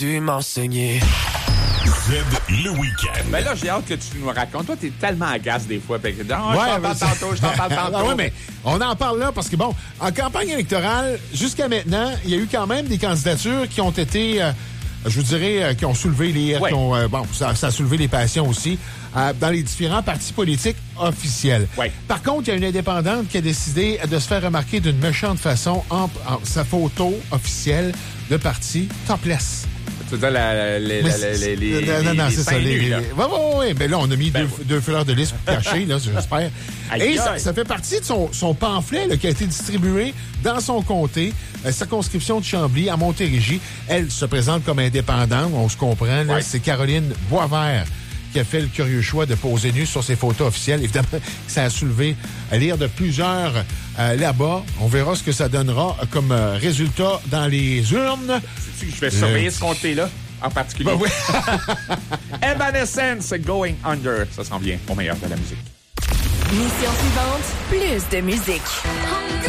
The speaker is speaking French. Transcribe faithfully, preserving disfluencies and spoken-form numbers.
dû m'enseigner. Z le week-end. Ben là, j'ai hâte que tu nous racontes. Toi, t'es tellement agace des fois. Fait que, non, Ouais, je t'en mais parle c'est- tantôt, je t'en parle tantôt. Ah ouais, mais on en parle là parce que, bon, en campagne électorale, jusqu'à maintenant, il y a eu quand même des candidatures qui ont été, euh, je vous dirais, euh, qui ont soulevé les... Ouais. qui ont, euh, bon, ça, ça a soulevé les passions aussi euh, dans les différents partis politiques officiels. Ouais. Par contre, il y a une indépendante qui a décidé de se faire remarquer d'une méchante façon en, en sa photo officielle de parti topless. Tu veux dire, la, la, la, Mais la, c'est- les, les, non, non, non, les c'est seins ça. Les, nus, là. les- ouais, ouais, ouais. Ben là, on a mis Ben deux, oui. deux fleurs de lys cachées, là, j'espère. Aïe, Et aïe. ça, ça fait partie de son, son pamphlet là, qui a été distribué dans son comté, euh, circonscription de Chambly, à Montérégie. Elle se présente comme indépendante, on se comprend. Là, Ouais. c'est Caroline Boisvert qui a fait le curieux choix de poser nu sur ses photos officielles. Évidemment, ça a soulevé à lire de plusieurs euh, là-bas. On verra ce que ça donnera comme euh, résultat dans les urnes. Sais-tu que je vais surveiller Euh, ce comté-là, en particulier? Ben oui. Evanescence, Going Under. Ça s'en vient au meilleur de la musique. Mission suivante, plus de musique.